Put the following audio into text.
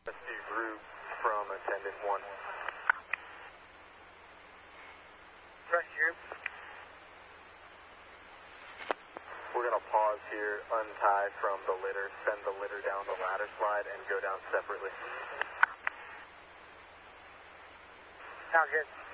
Receive route from attendant 1. Right here. We're going to pause here, untie from the litter, send the litter down the ladder slide, and go down separately. Sounds good.